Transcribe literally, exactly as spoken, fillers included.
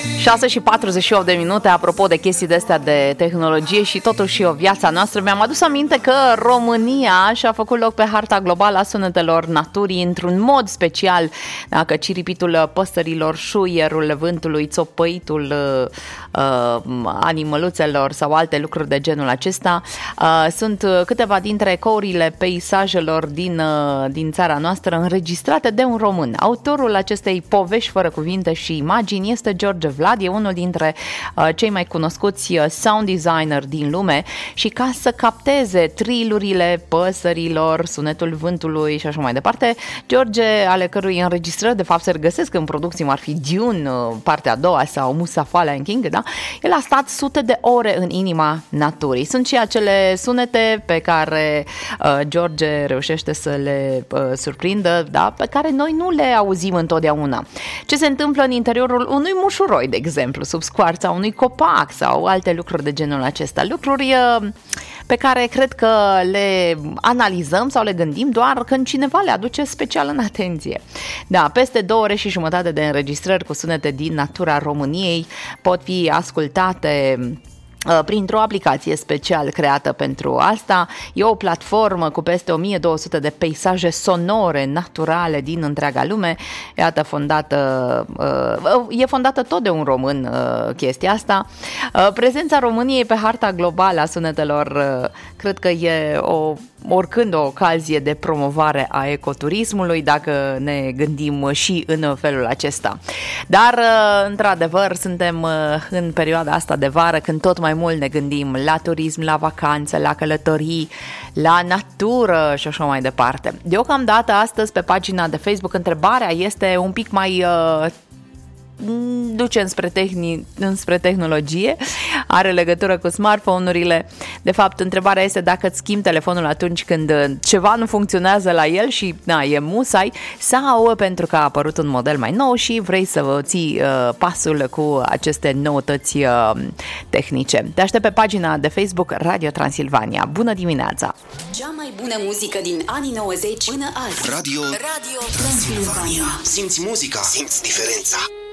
șase și patruzeci și opt de minute, apropo de chestii de astea de tehnologie și totuși o viața noastră, mi-am adus aminte că România și-a făcut loc pe harta globală a sunetelor naturii într-un mod special. Dacă ciripitul păsărilor, șuierul vântului, țopăitul uh, animăluțelor sau alte lucruri de genul acesta, uh, sunt câteva dintre ecourile peisajelor din, uh, din țara noastră înregistrate de un român. Autorul acestei povești fără cuvinte și imagini este George Vlad. E unul dintre uh, cei mai cunoscuți sound designer din lume și ca să capteze trilurile păsărilor, sunetul vântului și așa mai departe, George, ale cărui înregistrări de fapt se regăsesc în producții, ar fi Dune, partea a doua sau Mustafa Lion King, da? El a stat sute de ore în inima naturii. Sunt și acele sunete pe care uh, George reușește să le uh, surprindă, da? Pe care noi nu le auzim întotdeauna. Ce se întâmplă în interiorul unui mușuroi, de exemplu, sub scoarța unui copac sau alte lucruri de genul acesta. Lucruri pe care cred că le analizăm sau le gândim doar când cineva le aduce special în atenție. Da, peste două ore și jumătate de înregistrări cu sunete din natura României pot fi ascultate printr-o aplicație special creată pentru asta. E o platformă cu peste o mie două sute de peisaje sonore naturale din întreaga lume. Iată, fondată, e fondată tot de un român chestia asta. Prezența României pe harta globală a sunetelor cred că e o oricând o ocazie de promovare a ecoturismului, dacă ne gândim și în felul acesta. Dar, într-adevăr, suntem în perioada asta de vară, când tot mai mult ne gândim la turism, la vacanțe, la călătorii, la natură și așa mai departe. Deocamdată, astăzi, pe pagina de Facebook, întrebarea este un pic mai uh, duce înspre, tehni, înspre tehnologie, are legătură cu smartphone-urile. De fapt, întrebarea este dacă îți schimbi telefonul atunci când ceva nu funcționează la el și na, e musai, sau pentru că a apărut un model mai nou și vrei să ții uh, pasul cu aceste noutăți uh, tehnice. Te aștept pe pagina de Facebook Radio Transilvania. Bună dimineața! Cea mai bună muzică din anii nouăzeci până azi. Radio, Radio Transilvania. Simți muzica, simți diferența.